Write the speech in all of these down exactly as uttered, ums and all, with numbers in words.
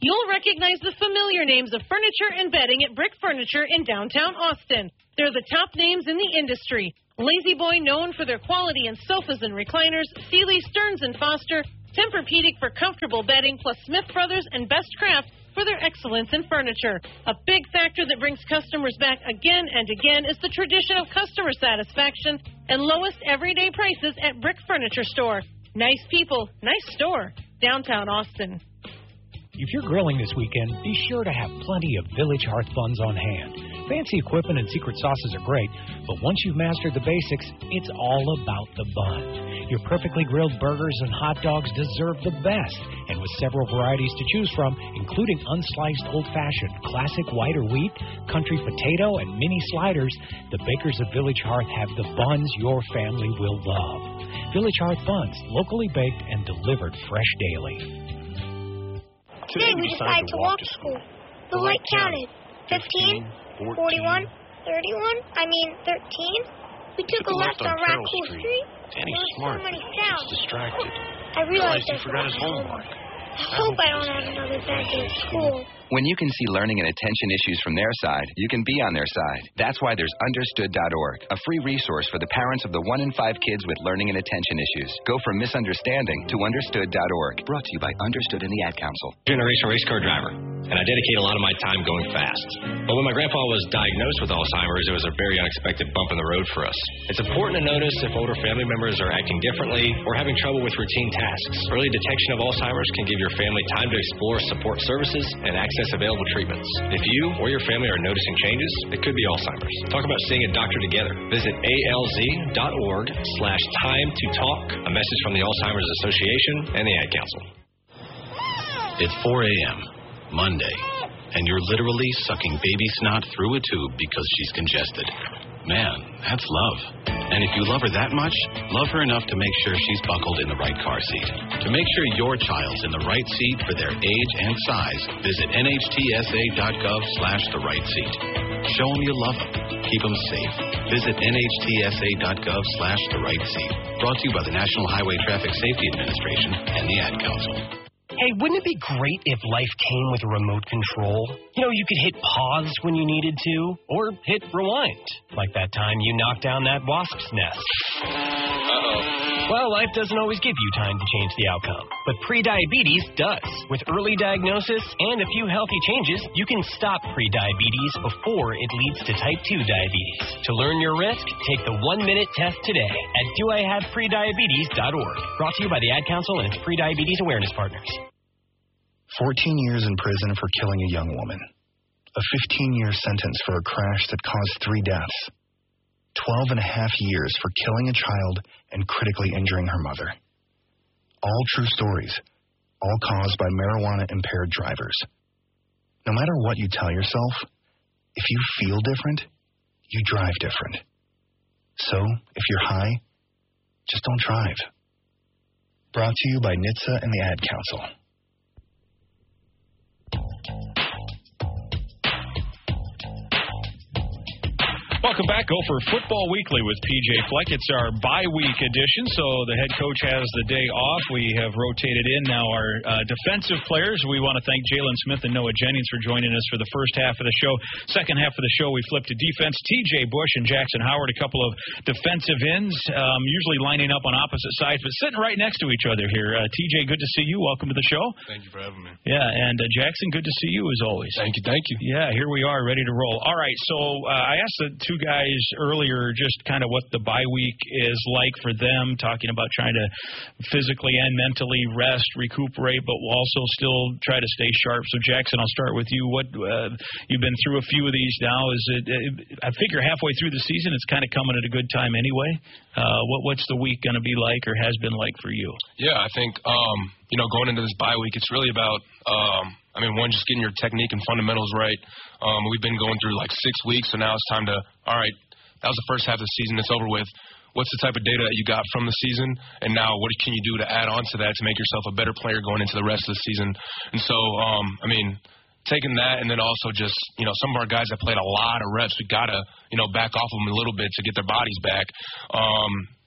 You'll recognize the familiar names of furniture and bedding at Brick Furniture in downtown Austin. They're the top names in the industry. Lazy Boy, known for their quality in sofas and recliners, Sealy, Stearns and Foster, Tempur-Pedic for comfortable bedding, plus Smith Brothers and Best Craft for their excellence in furniture. A big factor that brings customers back again and again is the tradition of customer satisfaction and lowest everyday prices at Brick Furniture Store. Nice people, nice store, downtown Austin. If you're grilling this weekend, be sure to have plenty of Village Hearth buns on hand. Fancy equipment and secret sauces are great, but once you've mastered the basics, it's all about the buns. Your perfectly grilled burgers and hot dogs deserve the best, and with several varieties to choose from, including unsliced old-fashioned, classic white or wheat, country potato, and mini sliders, the bakers of Village Hearth have the buns your family will love. Village Hearth buns, locally baked and delivered fresh daily. Today we decided to walk to school. The light counted. Fifteen, forty-one, thirty-one, I mean thirteen. We took a left on Raccoon Street. Danny's smart. There were so many sounds. He's distracted. I realized he forgot his homework. I hope I don't have another bad day at school. When you can see learning and attention issues from their side, you can be on their side. That's why there's Understood dot org, a free resource for the parents of the one in five kids with learning and attention issues. Go from misunderstanding to Understood dot org. Brought to you by Understood and the Ad Council. Generation race car driver, and I dedicate a lot of my time going fast. But when my grandpa was diagnosed with Alzheimer's, it was a very unexpected bump in the road for us. It's important to notice if older family members are acting differently or having trouble with routine tasks. Early detection of Alzheimer's can give your family time to explore support services and access available treatments. If you or your family are noticing changes, it could be Alzheimer's. Talk about seeing a doctor together. Visit A L Z dot org slash time to talk. A message from the Alzheimer's Association and the Ad Council. It's four a.m. Monday, and you're literally sucking baby snot through a tube because she's congested. Man, that's love. And if you love her that much, love her enough to make sure she's buckled in the right car seat. To make sure your child's in the right seat for their age and size, visit N H T S A dot gov slash the right seat. Show them you love them. Keep them safe. Visit N H T S A dot gov slash the right seat. Brought to you by the National Highway Traffic Safety Administration and the Ad Council. Hey, wouldn't it be great if life came with a remote control? You know, you could hit pause when you needed to, or hit rewind, like that time you knocked down that wasp's nest. Uh-oh. Well, life doesn't always give you time to change the outcome, but prediabetes does. With early diagnosis and a few healthy changes, you can stop prediabetes before it leads to type two diabetes. To learn your risk, take the one-minute test today at do I have prediabetes dot org. Brought to you by the Ad Council and its Prediabetes Awareness Partners. fourteen years in prison for killing a young woman. A fifteen-year sentence for a crash that caused three deaths. twelve and a half years for killing a child and critically injuring her mother. All true stories, all caused by marijuana-impaired drivers. No matter what you tell yourself, if you feel different, you drive different. So, if you're high, just don't drive. Brought to you by N H T S A and the Ad Council. Welcome back. Go for Football Weekly with P J Fleck. It's our bye week edition, so the head coach has the day off. We have rotated in now our uh, defensive players. We want to thank Jalen Smith and Noah Jennings for joining us for the first half of the show. Second half of the show, we flipped to defense. T J Bush and Jackson Howard, a couple of defensive ends, um, usually lining up on opposite sides, but sitting right next to each other here. Uh, T J, good to see you. Welcome to the show. Thank you for having me. Yeah, and uh, Jackson, good to see you as always. Thank you, thank you. Yeah, here we are, ready to roll. All right, so uh, I asked the two guys earlier just kind of what the bye week is like for them, talking about trying to physically and mentally rest, recuperate, but we'll also still try to stay sharp. So, Jackson, I'll start with you. What uh, you've been through a few of these now. Is it? I figure halfway through the season, it's kind of coming at a good time anyway. Uh, what what's the week going to be like, or has been like for you? Yeah, I think um, you know going into this bye week, it's really about. Um, I mean, one, just getting your technique and fundamentals right. Um, we've been going through like six weeks, so now it's time to, all right, that was the first half of the season. It's over with. What's the type of data that you got from the season? And now what can you do to add on to that to make yourself a better player going into the rest of the season? And so, um, I mean, taking that and then also just, you know, some of our guys that played a lot of reps, we got to, you know, back off of them a little bit to get their bodies back. Um,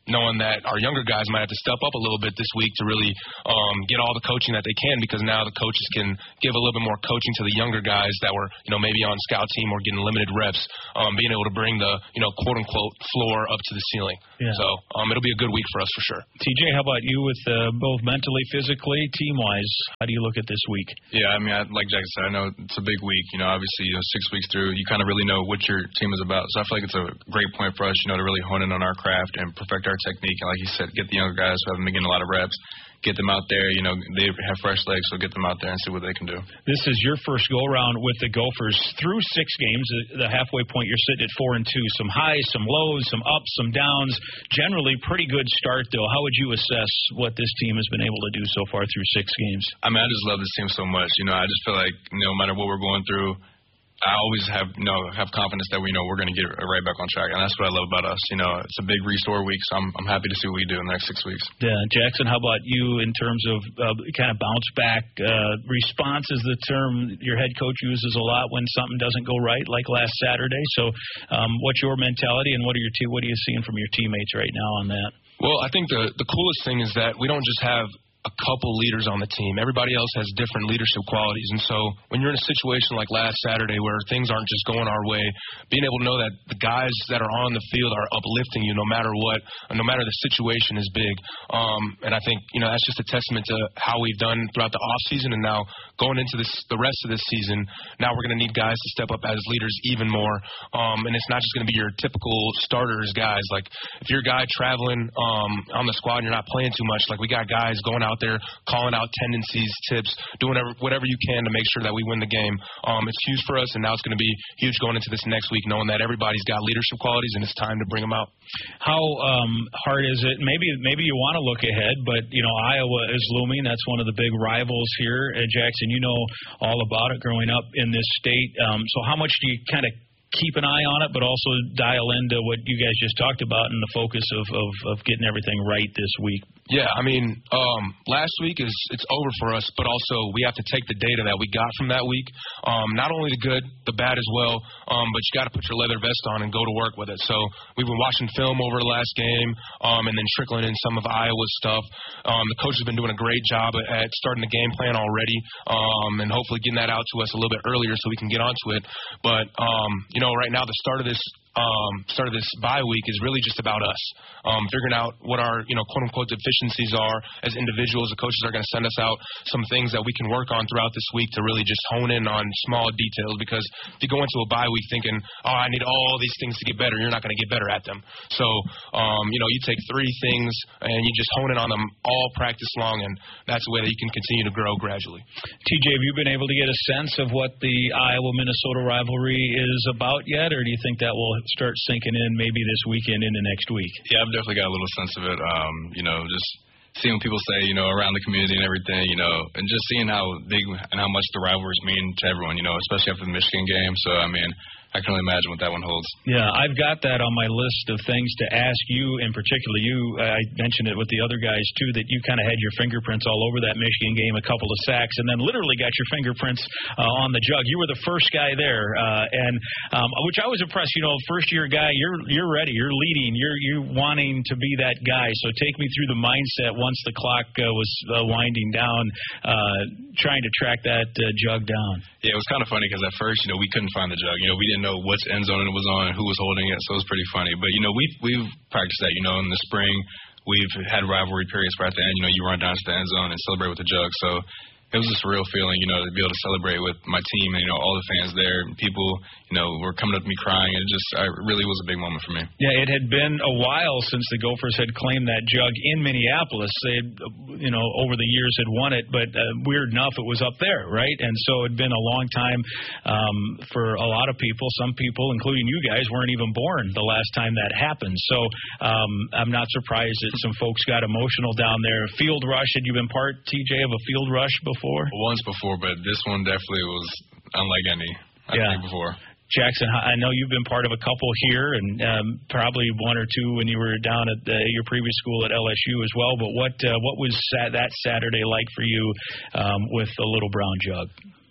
knowing that our younger guys might have to step up a little bit this week to really um, get all the coaching that they can, because now the coaches can give a little bit more coaching to the younger guys that were, you know, maybe on scout team or getting limited reps, um, being able to bring the, you know, quote unquote floor up to the ceiling. Yeah. So um, it'll be a good week for us for sure. T J, how about you with uh, both mentally, physically, team wise? How do you look at this week? Yeah, I mean, I, like Jack said, I know it's a big week. You know, obviously, you know, six weeks through, you kind of really know what your team is about. So I feel like it's a great point for us, you know, to really hone in on our craft and perfect our technique. And like you said, get the younger guys who haven't been getting a lot of reps, get them out there. You know, they have fresh legs, so get them out there and see what they can do. This is your first go-around with the Gophers. Through six games, the halfway point, you're sitting at four and two. Some highs, some lows, some ups, some downs. Generally, pretty good start, though. How would you assess what this team has been able to do so far through six games? I mean, I just love this team so much. You know, I just feel like, you know, no matter what we're going through, I always have, you know, have confidence that we know we're going to get right back on track, and that's what I love about us. You know, it's a big restore week, so I'm I'm happy to see what we do in the next six weeks. Yeah, Jackson, how about you in terms of uh, kind of bounce back uh, response is the term your head coach uses a lot when something doesn't go right, like last Saturday. So, um, what's your mentality, and what are your te- what are you seeing from your teammates right now on that? Well, I think the the coolest thing is that we don't just have a couple leaders on the team. Everybody else has different leadership qualities. And so when you're in a situation like last Saturday where things aren't just going our way, being able to know that the guys that are on the field are uplifting you no matter what, no matter the situation is big. Um, and I think, you know, that's just a testament to how we've done throughout the offseason, and now going into this, the rest of this season, now we're going to need guys to step up as leaders even more. Um, and it's not just going to be your typical starters guys. Like if you're a guy traveling um, on the squad and you're not playing too much, like we got guys going out there calling out tendencies, tips, doing whatever, whatever you can to make sure that we win the game. Um, it's huge for us, and now it's going to be huge going into this next week, knowing that everybody's got leadership qualities and it's time to bring them out. How um, hard is it? Maybe maybe you want to look ahead, but, you know, Iowa is looming. That's one of the big rivals here. Uh, Jackson, you know all about it growing up in this state. Um, so how much do you kind of keep an eye on it, but also dial into what you guys just talked about and the focus of, of, of getting everything right this week? Yeah, I mean, um, last week is it's over for us, but also we have to take the data that we got from that week, um, not only the good, the bad as well, um, but you got to put your leather vest on and go to work with it. So we've been watching film over the last game, um, and then trickling in some of Iowa's stuff. Um, the coach has been doing a great job at, at starting the game plan already, um, and hopefully getting that out to us a little bit earlier so we can get onto it. But um, you know, right now the start of this. Um, start of this bye week is really just about us, um, figuring out what our, you know, quote-unquote deficiencies are as individuals. The coaches are going to send us out some things that we can work on throughout this week to really just hone in on small details, because if you go into a bye week thinking, oh, I need all these things to get better, you're not going to get better at them. So, um, you know, you take three things and you just hone in on them all practice long, and that's the way that you can continue to grow gradually. T J, have you been able to get a sense of what the Iowa-Minnesota rivalry is about yet, or do you think that will start sinking in maybe this weekend into next week? Yeah, I've definitely got a little sense of it. Um, you know, just seeing what people say, you know, around the community and everything, you know, and just seeing how big and how much the rivalries mean to everyone, you know, especially after the Michigan game. So, I mean, I can only imagine what that one holds. Yeah, I've got that on my list of things to ask you, in particular you. I mentioned it with the other guys, too, that you kind of had your fingerprints all over that Michigan game, a couple of sacks, and then literally got your fingerprints uh, on the jug. You were the first guy there, uh, and um, which I was impressed. You know, first-year guy, you're you're ready, you're leading, you're you wanting to be that guy. So take me through the mindset once the clock uh, was uh, winding down, uh, trying to track that uh, jug down. Yeah, it was kind of funny because at first, you know, we couldn't find the jug. You know, we didn't know what end zone it was on and who was holding it, so it was pretty funny. But, you know, we've, we've practiced that, you know, in the spring. We've had rivalry periods where at the end, you know, you run down to the end zone and celebrate with the jug. So it was just a real feeling, you know, to be able to celebrate with my team and, you know, all the fans there. And people, you know, were coming up to me crying. It just it really was a big moment for me. Yeah, it had been a while since the Gophers had claimed that jug in Minneapolis. They, you know, over the years had won it, but uh, weird enough, it was up there, right? And so it had been a long time um, for a lot of people. Some people, including you guys, weren't even born the last time that happened. So um, I'm not surprised that some folks got emotional down there. Field rush, had you been part, T J, of a field rush before? Once before, but this one definitely was unlike any I've yeah. seen before. Jackson, I know you've been part of a couple here, and um, probably one or two when you were down at uh, your previous school at L S U as well. But what uh, what was that Saturday like for you um, with the Little Brown Jug?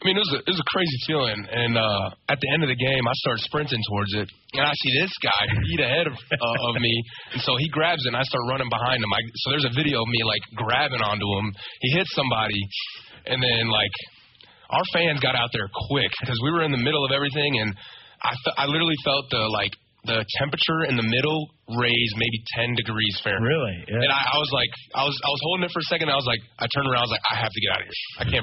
I mean, it was a, it was a crazy feeling. And uh, at the end of the game, I start sprinting towards it, and I see this guy feet ahead of, uh, of me. And so he grabs it, and I start running behind him. I, so there's a video of me, like, grabbing onto him. He hits somebody, and then, like, our fans got out there quick because we were in the middle of everything, and I, th- I literally felt the, like, the temperature in the middle raise maybe ten degrees Fahrenheit. Really? Yeah. And I, I was like, I was I was holding it for a second. I was like, I turned around. I was like, I have to get out of here. I can't